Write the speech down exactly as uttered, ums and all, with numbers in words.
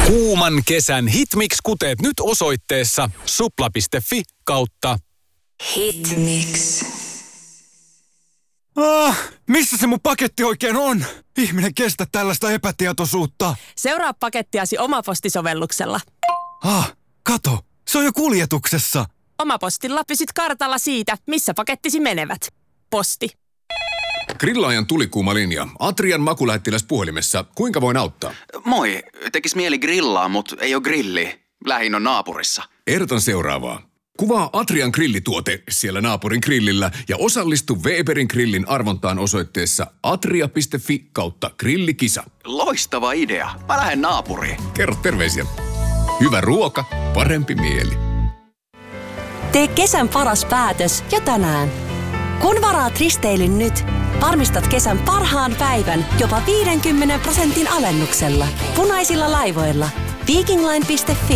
Kuuman kesän hitmix-kuteet nyt osoitteessa supla piste fi kautta Hitmix. Ah, missä se mun paketti oikein on? Ihminen kestä tällaista epätietoisuutta. Seuraa pakettiasi Omaposti-sovelluksella. Ah, kato, se on jo kuljetuksessa. Omapostilla pysyt kartalla siitä, missä pakettisi menevät. Posti. Grillaajan tulikuuma linja. Atrian makulähettiläs puhelimessa. Kuinka voin auttaa? Moi. Tekis mieli grillaa, mut ei oo grilli. Lähin on naapurissa. Ehdotan seuraavaa. Kuvaa Atrian grillituote siellä naapurin grillillä ja osallistu Weberin grillin arvontaan osoitteessa atria piste fi kautta grillikisa. Loistava idea. Mä lähden naapuriin. Kerro terveisiä. Hyvä ruoka, parempi mieli. Tee kesän paras päätös jo tänään. Kun varaat risteilyn nyt, varmistat kesän parhaan päivän jopa viidenkymmenen prosentin alennuksella. Punaisilla laivoilla. Viking Line piste fi